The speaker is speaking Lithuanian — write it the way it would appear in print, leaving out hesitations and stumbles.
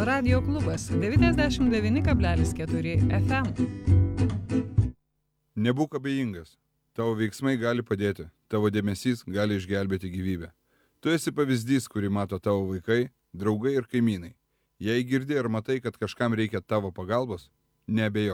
Radio klubas 99,4 FM. Nebūk abejingas. Tavo veiksmai gali padėti. Tavo dėmesys gali išgelbėti gyvybę. Tu esi pavyzdys, kurį mato tavo vaikai, draugai ir kaimynai. Jei girdi ar matai, kad kažkam reikia tavo pagalbos, neabejok.